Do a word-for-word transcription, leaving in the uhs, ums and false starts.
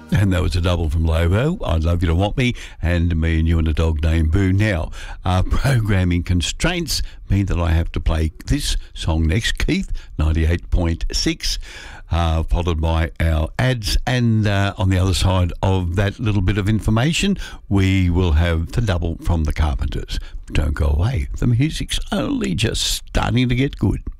And that was a double from Lobo, I'd Love You to Want Me, and Me and You and a Dog Named Boo. Now, our programming constraints mean that I have to play this song next, Keith, ninety-eight point six, uh, followed by our ads. And uh, on the other side of that little bit of information, we will have the double from the Carpenters. Don't go away. The music's only just starting to get good.